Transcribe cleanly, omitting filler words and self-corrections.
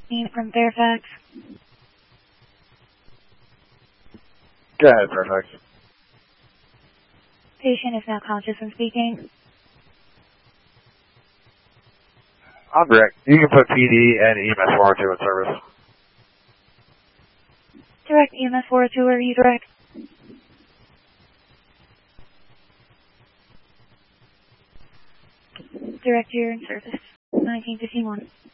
Dean from Fairfax. Go ahead, Fairfax. Patient is now conscious and speaking. I'm direct. You can put PD and EMS 402 in service. Direct EMS 402, are you direct? Direct, you're in service. 1951.